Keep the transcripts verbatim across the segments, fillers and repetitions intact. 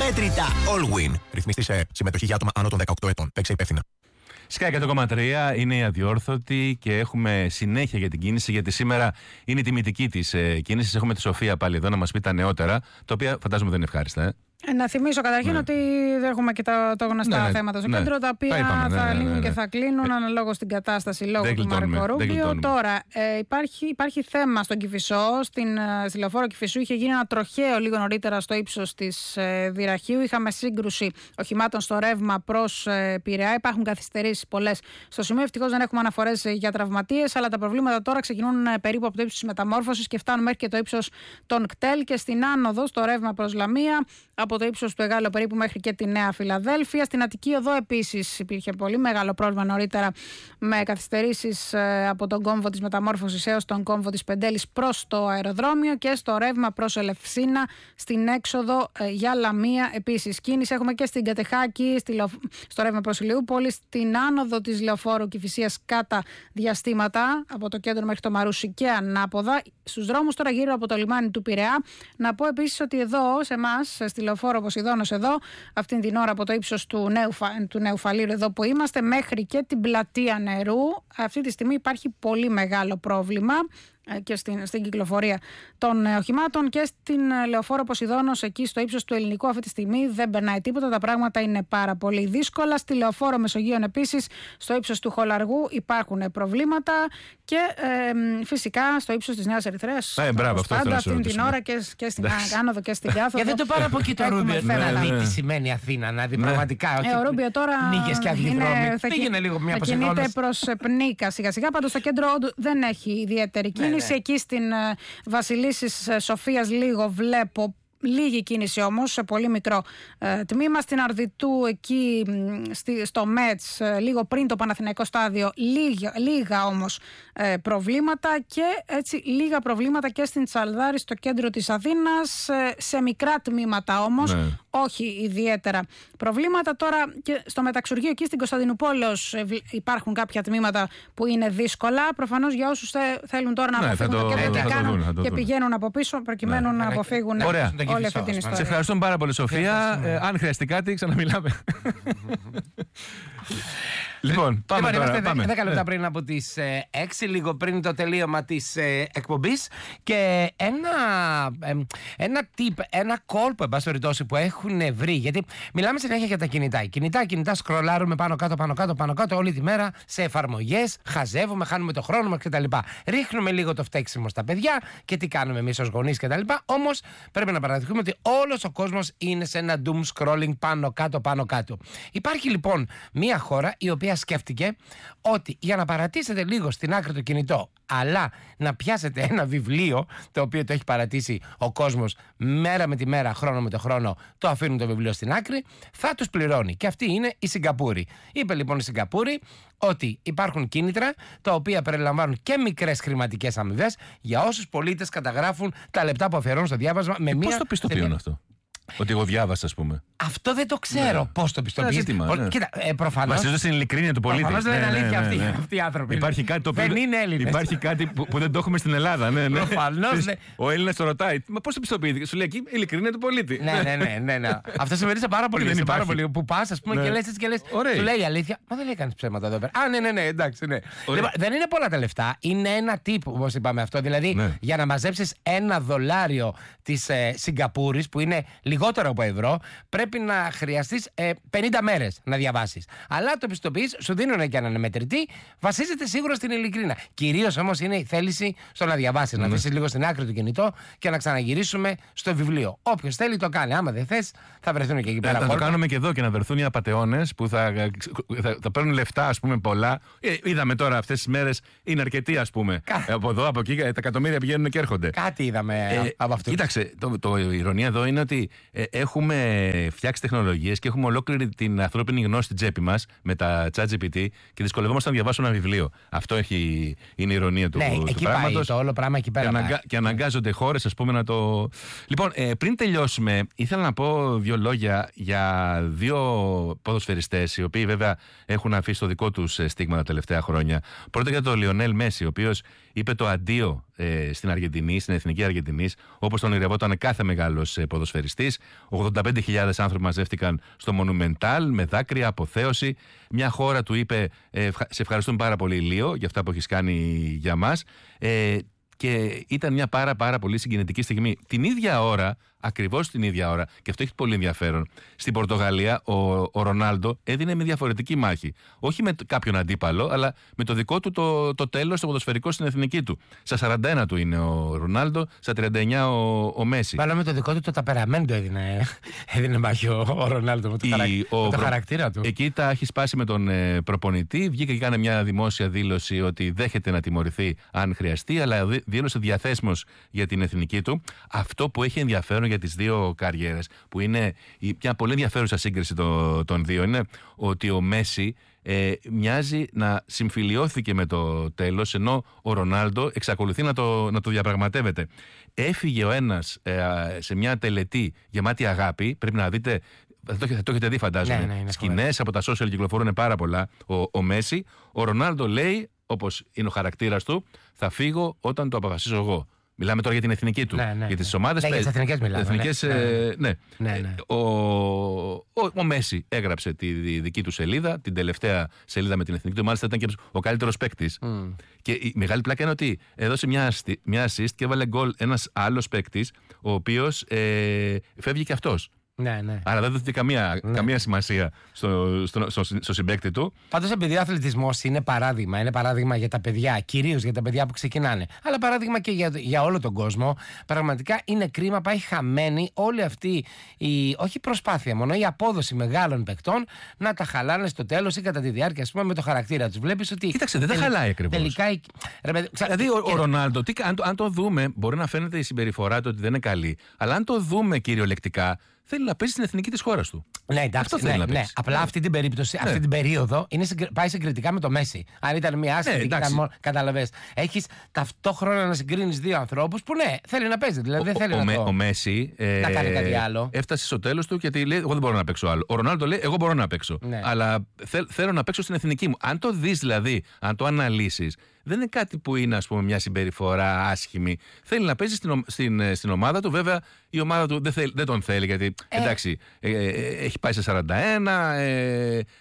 μέτρητα. Allwyn. Ρυθμιστή σε συμμετοχή για άτομα άνω των δεκαοκτώ ετών. Παίξε υπεύθυνα. Sky εκατό κόμμα τρία είναι η αδιόρθωτη και έχουμε συνέχεια για την κίνηση, γιατί σήμερα είναι η τιμητική της ε, κίνηση. Έχουμε τη Σοφία πάλι εδώ να μας πει τα νεότερα, τα οποία φαντάζομαι δεν είναι ευχάριστα. Ε. Να θυμίσω καταρχήν ναι. ότι δεν έχουμε και τα, τα γνωστά ναι, θέματα στο ναι. κέντρο, τα οποία είπαμε, θα ναι, λύνουν ναι, ναι, ναι. και θα κλείνουν ναι. αναλόγως στην κατάσταση λόγω του Μάρκο Ρούμπιο. Τώρα, ε, υπάρχει, υπάρχει θέμα στον Κηφισό, στην, στη λεωφόρο Κηφισού. Είχε γίνει ένα τροχαίο λίγο νωρίτερα στο ύψος της ε, Δυραχείου. Είχαμε σύγκρουση οχημάτων στο ρεύμα προς ε, Πειραιά. Υπάρχουν καθυστερήσεις πολλές στο σημείο. Ευτυχώς δεν έχουμε αναφορές για τραυματίες, αλλά τα προβλήματα τώρα ξεκινούν ε, περίπου από το ύψος της μεταμόρφωσης και φτάνουν μέχρι και το ύψος των κτέλ και στην άνοδο, στο ρεύμα προς Λαμία. Από το ύψος του Εγάλεο περίπου μέχρι και τη Νέα Φιλαδέλφια. Στην Αττική Οδό επίσης υπήρχε πολύ μεγάλο πρόβλημα νωρίτερα, με καθυστερήσεις από τον κόμβο της Μεταμόρφωσης έως τον κόμβο της Πεντέλης προς το αεροδρόμιο, και στο ρεύμα προς Ελευσίνα στην έξοδο για Λαμία επίσης κίνηση. Έχουμε και στην Κατεχάκη, στο ρεύμα προς Ηλιούπολη, στην άνοδο της λεωφόρου Κηφισίας κατά διαστήματα από το κέντρο μέχρι το Μαρούσι και ανάποδα. Στους δρόμους τώρα γύρω από το λιμάνι του Πειραιά. Να πω επίσης ότι εδώ σε εμάς, στη λεωφόρο Ποσειδώνος εδώ, αυτήν την ώρα από το ύψος του Νέου, του Νέου Φαλήρου εδώ που είμαστε, μέχρι και την πλατεία νερού, αυτή τη στιγμή υπάρχει πολύ μεγάλο πρόβλημα και στην, στην κυκλοφορία των ε, οχημάτων, και στην ε, λεωφόρο Ποσειδώνος εκεί στο ύψος του Ελληνικού αυτή τη στιγμή δεν περνάει τίποτα, τα πράγματα είναι πάρα πολύ δύσκολα. Στη λεωφόρο Μεσογείων επίσης στο ύψος του Χολαργού υπάρχουν προβλήματα, και ε, φυσικά στο ύψος της Νέας Ερυθρέας ε, μπράβο, πάντα αυτή την ώρα και, και στην άνοδο και στην κάθοδο. Για δεν το πάρω από εκεί το Ρούμπιο να δει τι σημαίνει Αθήνα, να δει πραγματικά. Ο Ρούμπιο τώρα νίκες και αδιαδρόμοι. Πήγαινε λίγο μια Ποσειδώνος. Θα κινείται προς Πνίκα σιγά σιγά, πάντως στο κέντρο δεν έχει ιδιαίτερη κίνηση. Ναι. Εκεί στην uh, Βασιλίσσης uh, Σοφίας λίγο βλέπω λίγη κίνηση όμως, σε πολύ μικρό uh, τμήμα. Στην Αρδιτού εκεί στη, στο ΜΕΤΣ uh, λίγο πριν το Παναθηναϊκό στάδιο λίγα, λίγα όμως uh, προβλήματα, και έτσι λίγα προβλήματα και στην Τσαλδάρη στο κέντρο της Αθήνας, uh, σε μικρά τμήματα όμως, ναι. όχι ιδιαίτερα προβλήματα. Τώρα και στο μεταξουργείο εκεί στην Κωνσταντινούπολεως uh, υπάρχουν κάποια τμήματα που είναι δύσκολα, προφανώς για όσους θε, θέλουν τώρα να ναι, αποφύγουν το, το κέντρο και, κάνουν, και πηγαίνουν από πίσω προκειμένου ναι. να αποφύγουν Ωραία. όλη αυτή την ιστορία. Σε ευχαριστούμε πάρα πολύ, Σοφία. Ε, αν χρειαστεί κάτι, ξαναμιλάμε. Λοιπόν, πάμε λοιπόν, τώρα. Είμαστε δέκα λεπτά πριν από τις ε, έξι, λίγο πριν το τελείωμα της ε, εκπομπής, και ένα, ε, ένα tip, ένα κόλπο, εν πάση περιπτώσει, που έχουν βρει. Γιατί μιλάμε συνέχεια για τα κινητά. Κινητά, κινητά, σκρολάρουμε πάνω κάτω, πάνω κάτω, πάνω κάτω όλη τη μέρα σε εφαρμογές, χαζεύουμε, χάνουμε το χρόνο μας κτλ. Ρίχνουμε λίγο το φταίξιμο στα παιδιά και τι κάνουμε εμείς ως γονείς κτλ. Όμως πρέπει να παραδεχτούμε ότι όλος ο κόσμος είναι σε ένα doom scrolling πάνω κάτω, πάνω κάτω. Υπάρχει λοιπόν μια χώρα η οποία σκέφτηκε ότι για να παρατήσετε λίγο στην άκρη το κινητό, αλλά να πιάσετε ένα βιβλίο το οποίο το έχει παρατήσει ο κόσμος μέρα με τη μέρα, χρόνο με το χρόνο, το αφήνουν το βιβλίο στην άκρη, θα τους πληρώνει. Και αυτή είναι η Σιγκαπούρη. Είπε λοιπόν η Σιγκαπούρη ότι υπάρχουν κίνητρα τα οποία περιλαμβάνουν και μικρές χρηματικές αμοιβές για όσους πολίτες καταγράφουν τα λεπτά που αφιερώνουν στο διάβασμα με μία. Πώς το πιστοποιούν αυτό? Ότι εγώ διάβασα, ας πούμε. Αυτό δεν το ξέρω. Ναι. Πώς το πιστοποιεί. Ναι. Κοίτα, ε, προφανώς. Βασίζονται στην ειλικρίνεια του πολίτη. Προφανώς δεν είναι ναι, αλήθεια ναι, αυτοί, ναι, ναι. αυτοί οι άνθρωποι. Υπάρχει κάτι, το οποίο δεν είναι Έλληνες. Υπάρχει κάτι που, που δεν το έχουμε στην Ελλάδα. Ναι, ναι. Προφανώς. Ναι. Ο Έλληνας το ρωτάει, μα πώς το πιστοποιεί? Σου λέει εκεί ειλικρίνεια του πολίτη. Ναι, ναι, ναι. ναι, ναι. Αυτό συμβαίνει πάρα πολύ. Σε πάρα πολύ. Που πας, ας πούμε, ναι. και λες και λες. Σου λέει η αλήθεια. Μα δεν λέει κανείς ψέματα εδώ πέρα. Α, ναι, ναι, ναι, εντάξει. Ναι. Λοιπόν, δεν είναι πολλά τα λεφτά. Είναι ένα τύπο, όπως είπαμε αυτό. Δηλαδή, ναι. για να μαζέψεις ένα δολάριο της ε, Σιγκαπούρης, που είναι λιγότερο από ευρώ, πρέπει να χρειαστείς ε, πενήντα μέρες να διαβάσεις. Αλλά το πιστοποιείς, σου δίνουν και έναν μετρητή, βασίζεται σίγουρα στην ειλικρίνα. Κυρίως όμως είναι η θέληση στο να διαβάσεις, mm. να αφήσεις λίγο στην άκρη του κινητό και να ξαναγυρίσουμε στο βιβλίο. Όποιος θέλει το κάνει. Άμα δεν θες, θα βρεθούν και εκεί πέρα. Ε, θα το κάνουμε και εδώ και να βρεθούν οι απατεώνες που θα, θα, θα παίρνουν λεφτά, ας πούμε, πολλά. Ε, είδαμε τώρα αυτές τις μέρες, είναι αρκετοί, ας πούμε. Κα... Από εδώ, από εκεί, τα εκατομμύρια πηγαίνουν και έρχονται. Κάτι είδαμε ε, από αυτό. Κοίταξε, το, το, η ηρωνία εδώ είναι ότι ε, έχουμε φτιάξει τεχνολογίες και έχουμε ολόκληρη την ανθρώπινη γνώση στην τσέπη μας με τα ChatGPT και δυσκολευόμαστε να διαβάσουμε ένα βιβλίο. Αυτό έχει, είναι η ηρωνία του, ναι, του εκεί πράγματος. Πάει, το όλο πράγμα εκεί πέρα. Και, αναγκα, και αναγκάζονται χώρες, ας πούμε, να το. Λοιπόν, ε, πριν τελειώσουμε, ήθελα να πω δύο λόγια για δύο ποδοσφαιριστές, οι οποίοι βέβαια έχουν αφήσει το δικό τους στίγμα τα τελευταία χρόνια. Πρώτα για τον Λιονέλ Μέση, ο οποίος είπε το αντίο ε, στην Αργεντινή, στην εθνική Αργεντινή, όπως τον ονειρευόταν κάθε μεγάλος ε, ποδοσφαιριστής. ογδόντα πέντε χιλιάδες άνθρωποι μαζεύτηκαν στο Μονουμεντάλ με δάκρυα, αποθέωση. Μια χώρα του είπε: ε, σε ευχαριστούμε πάρα πολύ, Λίο, για αυτά που έχεις κάνει για μας. Ε, και ήταν μια πάρα, πάρα πολύ συγκινητική στιγμή. Την ίδια ώρα, ακριβώς την ίδια ώρα, και αυτό έχει πολύ ενδιαφέρον, στην Πορτογαλία ο, ο Ρονάλντο έδινε με διαφορετική μάχη. Όχι με κάποιον αντίπαλο, αλλά με το δικό του το, το τέλος στο ποδοσφαιρικό στην εθνική του. Στα σαράντα ένα του είναι ο Ρονάλντο, στα τριάντα εννιά ο, ο Μέση. Βάλα με το δικό του το ταπεραμέντο έδινε, έδινε μάχη ο, ο Ρονάλντο με το, Η, χαρακ... ο, με το χαρακτήρα του. Εκεί τα έχει σπάσει με τον ε, προπονητή. Βγήκε και έκανε μια δημόσια δήλωση ότι δέχεται να τιμωρηθεί αν χρειαστεί, αλλά δήλωσε διαθέσιμος για την εθνική του. Αυτό που έχει ενδιαφέρον για τις δύο καριέρες, που είναι μια πολύ ενδιαφέρουσα σύγκριση των, των δύο, είναι ότι ο Μέση ε, μοιάζει να συμφιλιώθηκε με το τέλος, ενώ ο Ρονάλντο εξακολουθεί να το, να το διαπραγματεύεται. Έφυγε ο ένας ε, σε μια τελετή γεμάτη αγάπη, πρέπει να δείτε. Θα το, θα το έχετε δει, φαντάζομαι. Ναι, ναι, σκηνές από τα social κυκλοφορούν πάρα πολλά. Ο, ο Μέση, ο Ρονάλντο λέει, όπως είναι ο χαρακτήρας του, θα φύγω όταν το αποφασίσω εγώ. Μιλάμε τώρα για την εθνική του. Ναι, ναι, για τις ομάδες. Ναι, για τις εθνικές μιλάμε. Εθνικές, ναι. Ε, ναι. Ναι, ναι. Ο, ο, ο Μέση έγραψε τη, τη δική του σελίδα, την τελευταία σελίδα με την εθνική του. Μάλιστα ήταν και ο καλύτερος παίκτης. Mm. Και η μεγάλη πλάκα είναι ότι έδωσε μια, μια assist και έβαλε γκολ ένας άλλος παίκτης, ο οποίος ε, φεύγει και αυτός. Ναι, ναι. Άρα δεν δόθηκε καμία, ναι. καμία σημασία στο, στο, στο, στο συμπαίκτη του. Πάντως, επειδή ο αθλητισμός είναι παράδειγμα, είναι παράδειγμα για τα παιδιά, κυρίως για τα παιδιά που ξεκινάνε, αλλά παράδειγμα και για, για όλο τον κόσμο, πραγματικά είναι κρίμα, πάει χαμένη όλη αυτή η, όχι προσπάθεια μόνο, η απόδοση μεγάλων παικτών να τα χαλάνε στο τέλος ή κατά τη διάρκεια, ας πούμε, με το χαρακτήρα τους. Βλέπεις ότι. Κοίταξε, δεν τα χαλάει ακριβώς. Τελικά. Ρε, παιδί, ξα... Δηλαδή, ο, και... ο Ρονάλντο, τι, αν, το, αν το δούμε, μπορεί να φαίνεται η συμπεριφορά του ότι δεν είναι καλή, αλλά αν το δούμε κυριολεκτικά, θέλει να παίζει στην εθνική της χώρας του. Ναι, εντάξει, αυτό ναι, ναι. Απλά ναι. αυτή την περίπτωση, ναι. αυτή την περίοδο είναι, πάει συγκριτικά με το Μέση. Αν ήταν μια άσχητη, ναι, καταλαβες. Έχεις ταυτόχρονα να συγκρίνεις δύο ανθρώπους που ναι, θέλει να παίζει. Δηλαδή δεν θέλει ο, να, ο, το... ο Μέση ε, να κάνει κάτι άλλο. Έφτασε στο τέλος του γιατί λέει: εγώ δεν μπορώ να παίξω άλλο. Ο Ρονάλντο λέει: εγώ μπορώ να παίξω. Ναι. Αλλά θέλ, θέλω να παίξω στην εθνική μου. Αν το δεις δηλαδή, αν το αναλύσεις, δεν είναι κάτι που είναι, ας πούμε, μια συμπεριφορά άσχημη. Θέλει να παίζει στην, στην, στην ομάδα του. Βέβαια, η ομάδα του δεν, θέλ, δεν τον θέλει γιατί ε. εντάξει, ε, ε, έχει πάει σε σαράντα ένα, ε, ε,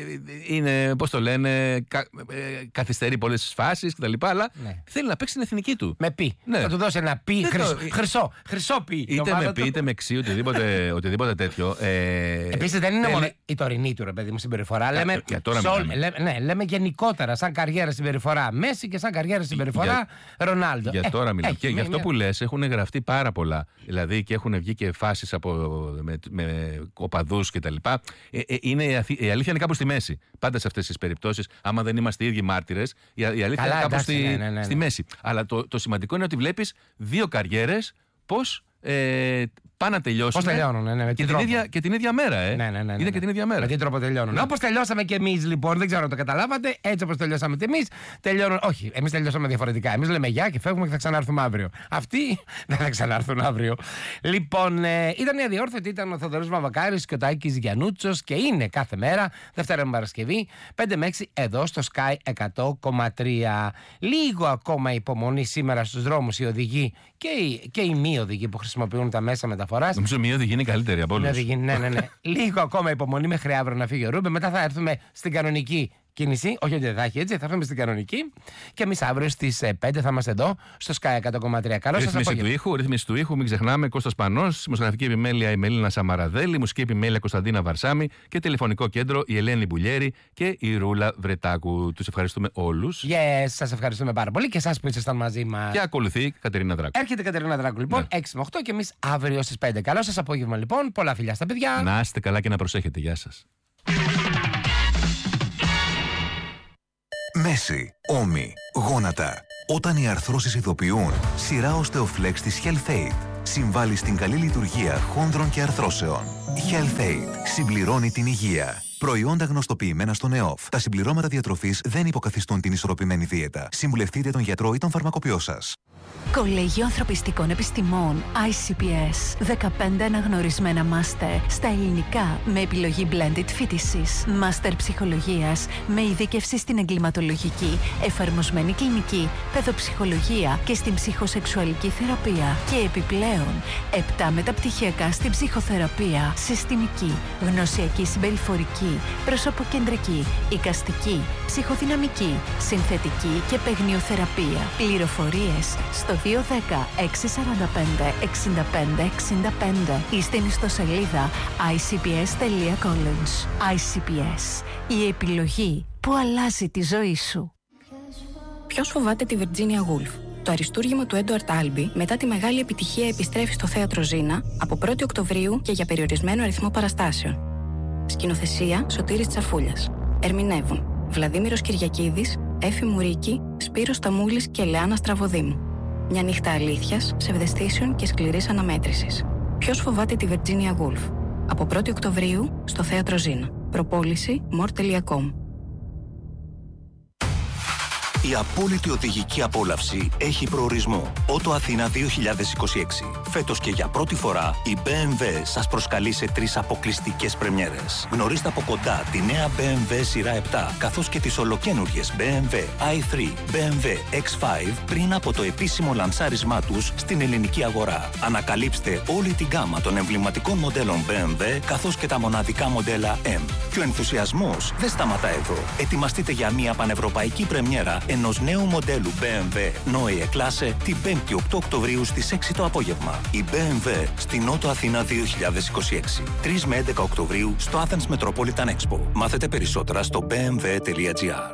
είναι, πώς το λένε, κα, ε, καθυστερεί πολλές φάσεις κτλ. Αλλά ναι. θέλει να παίξει στην εθνική του. Με πι. Ναι. Θα του δώσει ένα πι χρυσό, χρυσό, χρυσό πι. Είτε με πι, είτε με ξύ, οτιδήποτε, οτιδήποτε τέτοιο. Ε, Επίσης δεν είναι θέλει... μόνο η τωρινή του, ρε παιδί μου, συμπεριφορά. Λέμε, για, για τώρα σολ, λέ, ναι, λέμε γενικότερα σαν καριέρα συμπεριφορά Μέση και σαν καριέρα συμπεριφορά Ρονάλντο. Για, για τώρα ε, μιλάμε. Και γι' αυτό που λες έχουν γραφτεί πάρα πολλά. Δηλαδή και έχουν βγει και φάσεις από, με, με οπαδούς κτλ. Ε, ε, είναι, η αλήθεια είναι κάπου στη μέση. Πάντα σε αυτές τις περιπτώσεις, άμα δεν είμαστε οι ίδιοι μάρτυρες, η, η αλήθεια Καλά, είναι κάπου εντάξει, στη, ναι, ναι, ναι, ναι. στη μέση. Αλλά το, το σημαντικό είναι ότι βλέπεις δύο καριέρες πώς ε, πάνε να τελειώσουν. Πώς τελειώνουν, ναι, ναι, και, την ίδια, και την ίδια μέρα, ε. Ναι, ναι, ναι, ναι, είναι ναι. και την ίδια μέρα. Με τι τρόπο τελειώνουν. Ναι. Όπως τελειώσαμε κι εμείς, λοιπόν, δεν ξέρω αν το καταλάβατε. Έτσι όπως τελειώσαμε κι εμείς, τελειώνουν. Όχι, εμείς τελειώσαμε διαφορετικά. Εμείς λέμε γεια και φεύγουμε και θα ξανάρθουμε αύριο. Αυτοί δεν θα ξανάρθουν αύριο. Λοιπόν, ε, ήταν η Αδιόρθωτη, ήταν ο Θοδωρής Βαμβακάρης και ο Τάκης Γιαννούτσος και είναι κάθε μέρα, Δευτέρα με Παρασκευή, πέντε με έξι εδώ στο Sky εκατό κόμμα τρία. Λίγο ακόμα υπομονή σήμερα στους δρόμους οι οδηγοί και οι, και οι μη οδηγοί που χρησιμοποιούν τα μέσα μεταφοράς. Νομίζω μη οδηγοί είναι καλύτερη από όλους. Ναι, ναι, ναι. Λίγο ακόμα υπομονή μέχρι αύριο να φύγει ο Ρούμπε. Μετά θα έρθουμε στην κανονική κίνηση. Όχι ότι δεν θα έχει έτσι, θα έρθουμε στην κανονική. Και εμείς αύριο στις πέντε θα είμαστε εδώ στο Sky εκατό κόμμα τρία. Καλό σας απόγευμα. Ρύθμιση του ήχου, ρύθμιση του ήχου, μην ξεχνάμε, Κώστας Πανός, δημοσιογραφική επιμέλεια η Μελίνα Σαμαραδέλη, μουσική επιμέλεια Κωνσταντίνα Βαρσάμι και τηλεφωνικό κέντρο η Ελένη Μπουλιέρη και η Ρούλα Βρετάκου. Τους ευχαριστούμε όλους. Yes, σας ευχαριστούμε πάρα πολύ και εσάς που ήσασταν μαζί μας. Και ακολουθεί η Κατερίνα Δράκου. Έρχεται η Κατερίνα Δράκου λοιπόν, ναι. έξι με οκτώ και εμείς αύριο στις πέντε. Καλό σας απόγευμα λοιπόν, πολλά φιλιά στα παιδιά. Να είστε καλά και να προσέχετε. Γεια σας. Μέση, ώμοι, γόνατα. Όταν οι αρθρώσεις ειδοποιούν, σειρά Osteoflex της HealthAid συμβάλλει στην καλή λειτουργία χόνδρων και αρθρώσεων. HealthAid συμπληρώνει την υγεία. Προϊόντα γνωστοποιημένα στον ΕΟΦ. Τα συμπληρώματα διατροφής δεν υποκαθιστούν την ισορροπημένη δίαιτα. Συμβουλευτείτε τον γιατρό ή τον φαρμακοποιό σας. Κολέγιο Ανθρωπιστικών Επιστημών άι σι πι ες. δεκαπέντε αναγνωρισμένα μάστερ στα ελληνικά με επιλογή blended φοιτησης. Μάστερ ψυχολογίας με ειδίκευση στην εγκληματολογική, εφαρμοσμένη κλινική, παιδοψυχολογία και στην ψυχοσεξουαλική θεραπεία. Και επιπλέον, επτά μεταπτυχιακά στην ψυχοθεραπεία, συστημική, γνωσιακή συμπεριφορική, προσωποκεντρική, εικαστική, ψυχοδυναμική, συνθετική και παιγνιοθεραπεία. Πληροφορίες στο δύο ένα μηδέν έξι τέσσερα πέντε έξι πέντε έξι πέντε ή στην ιστοσελίδα άι σι πι ες τελεία college. άι σι πι ες. Η επιλογή που αλλάζει τη ζωή σου. Ποιος φοβάται τη Virginia Woolf? Το αριστούργημα του Έντουαρτ Άλμπι μετά τη μεγάλη επιτυχία επιστρέφει στο θέατρο Ζήνα από πρώτη Οκτωβρίου και για περιορισμένο αριθμό παραστάσεων. Σκηνοθεσία Σωτήρης Τσαφούλιας. Ερμηνεύουν Βλαδίμηρος Κυριακίδης, Έφη Μουρίκη, Σπύρος Ταμούλης και Λεάνα Στραβοδήμου. Μια νύχτα αλήθειας, ψευδαισθήσεων και σκληρής αναμέτρησης. Ποιος φοβάται τη Virginia Woolf? Από πρώτη Οκτωβρίου στο θέατρο Ζήνα. Προπόληση μορ τελεία κομ. Η απόλυτη οδηγική απόλαυση έχει προορισμό. Ότο Αθήνα δύο χιλιάδες είκοσι έξι. Φέτος και για πρώτη φορά η μπι εμ ντάμπλιου σας προσκαλεί σε τρεις αποκλειστικές πρεμιέρες. Γνωρίστε από κοντά τη νέα μπι εμ ντάμπλιου σειρά επτά, καθώς και τις ολοκαίνουργιες μπι εμ ντάμπλιου άι θρι, μπι εμ ντάμπλιου εξ φάιβ πριν από το επίσημο λανσάρισμά τους στην ελληνική αγορά. Ανακαλύψτε όλη την γκάμα των εμβληματικών μοντέλων μπι εμ ντάμπλιου, καθώς και τα μοναδικά μοντέλα M. Και ο ενθουσιασμός δεν σταματά εδώ. Ετοιμαστείτε για μια πανευρωπαϊκή πρεμιέρα ενός νέου μοντέλου μπι εμ ντάμπλιου Neue Klasse την πέμπτη οκτώ Οκτωβρίου στις έξι το απόγευμα. Η μπι εμ ντάμπλιου στην Ότο Αθήνα δύο χιλιάδες είκοσι έξι. τρεις με έντεκα Οκτωβρίου στο Athens Metropolitan Expo. Μάθετε περισσότερα στο μπι εμ ντάμπλιου τελεία τζι άρ.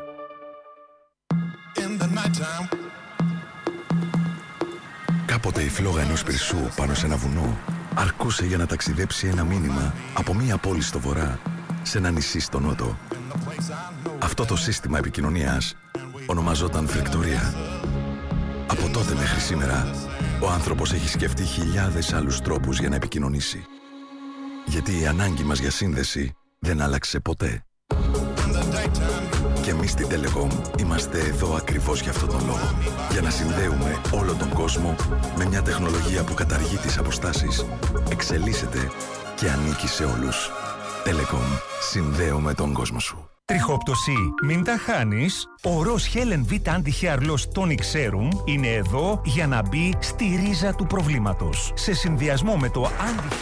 Κάποτε η φλόγα ενός πυρσού πάνω σε ένα βουνό αρκούσε για να ταξιδέψει ένα μήνυμα από μία πόλη στο βορρά σε ένα νησί στο νότο. Αυτό το σύστημα επικοινωνίας ονομαζόταν φρεκτορία. Από τότε μέχρι σήμερα, ο άνθρωπος έχει σκεφτεί χιλιάδες άλλους τρόπους για να επικοινωνήσει. Γιατί η ανάγκη μας για σύνδεση δεν άλλαξε ποτέ. Και εμείς στην Telecom είμαστε εδώ ακριβώς για αυτόν τον λόγο. Για να συνδέουμε όλο τον κόσμο με μια τεχνολογία που καταργεί τις αποστάσεις, εξελίσσεται και ανήκει σε όλους. Telecom. Συνδέουμε τον κόσμο σου. Τριχόπτωση, μην τα χάνεις. Ο Ross Helen V Anti-Hair Loss Tonic Serum είναι εδώ για να μπει στη ρίζα του προβλήματος. Σε συνδυασμό με το Anti...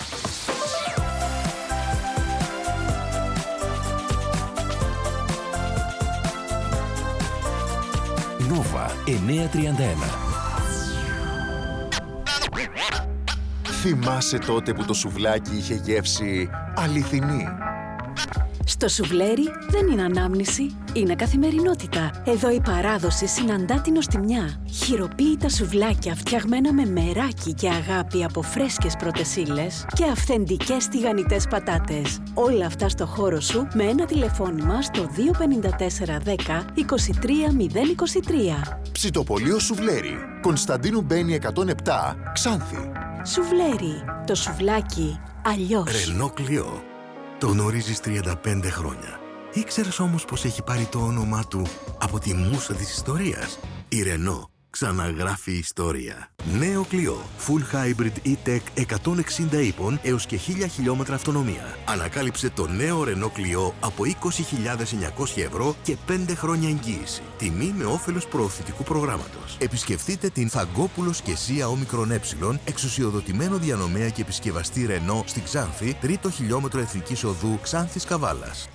Nova εννιακόσια τριάντα ένα. Θυμάσαι τότε που το σουβλάκι είχε γεύση αληθινή? Στο σουβλέρι δεν είναι ανάμνηση, είναι καθημερινότητα. Εδώ η παράδοση συναντά την οστιμιά. Χειροποίητα σουβλάκια φτιαγμένα με μεράκι και αγάπη από φρέσκες πρώτες ύλες και αυθεντικές τηγανιτές πατάτες. Όλα αυτά στο χώρο σου με ένα τηλεφώνημα στο δύο πέντε τέσσερα δέκα είκοσι τρία μηδέν είκοσι τρία. Ψητοπολείο Σουβλέρι, Κωνσταντίνου Μπένη εκατόν επτά, Ξάνθη. Σουβλέρι, το σουβλάκι αλλιώς. Ρενό Κλειό. Το γνωρίζεις τριάντα πέντε χρόνια. Ήξερες όμως πως έχει πάρει το όνομά του από τη μούσα της ιστορίας? Η Renault ξαναγράφει ιστορία. Νέο Clio. Full Hybrid E-Tech εκατόν εξήντα ύπων έως και χίλια χιλιόμετρα αυτονομία. Ανακάλυψε το νέο Renault Clio από είκοσι χιλιάδες εννιακόσια ευρώ και πέντε χρόνια εγγύηση. Τιμή με όφελος προωθητικού προγράμματος. Επισκεφτείτε την Φαγκόπουλος και Σία Όμικρον Ε, εξουσιοδοτημένο διανομέα και επισκευαστή Renault στην Ξάνθη, τρίτο χιλιόμετρο Εθνικής Οδού Ξάνθης Καβάλας.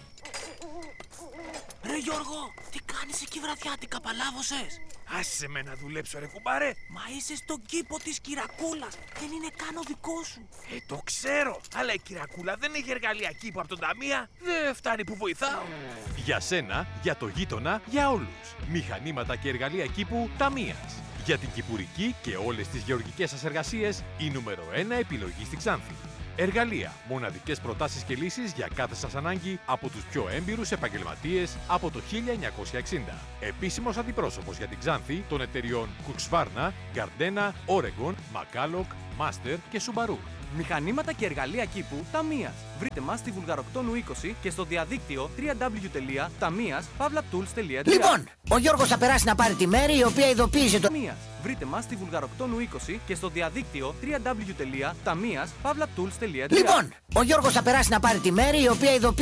Ρε Γιώργο, τι κάνεις εκεί βραδιάτικα, παλάβωσες? Άσε με να δουλέψω ρε κουμπάρε. Μα είσαι στον κήπο της Κυρακούλας, δεν είναι καν ο δικό σου. Ε, το ξέρω, αλλά η Κυρακούλα δεν έχει εργαλεία κήπου από τον Ταμεία. Δεν φτάνει που βοηθάω. Για σένα, για το γείτονα, για όλους. Μηχανήματα και εργαλεία κήπου Ταμείας. Για την κυπουρική και όλες τις γεωργικές σας εργασίες, η νούμερο ένα επιλογή στη Ξάνθη. Εργαλεία, μοναδικές προτάσεις και λύσεις για κάθε σας ανάγκη από τους πιο έμπειρους επαγγελματίες από το χίλια εννιακόσια εξήντα. Επίσημος αντιπρόσωπος για την Ξάνθη των εταιριών Husqvarna, Gardena, Oregon, Macalloch, Master και Subaru. Μηχανήματα και εργαλεία κήπου Ταμείας. Βρείτε μας στη Βουλγαροκτώνου είκοσι και στο διαδίκτυο double-u double-u double-u τελεία ταμείας παύλα τούλς τελεία τζι άρ. Λοιπόν, ο Γιώργος θα περάσει να πάρει τη μέρη η οποία ειδοποίησε το... Ταμείας. Βρείτε μας στη Βουλγαροκτώνου είκοσι και στο διαδίκτυο double-u double-u double-u τελεία ταμείας παύλα τούλς τελεία τζι άρ. Λοιπόν, ο Γιώργος θα περάσει να πάρει τη μέρη η οποία ειδοποίησε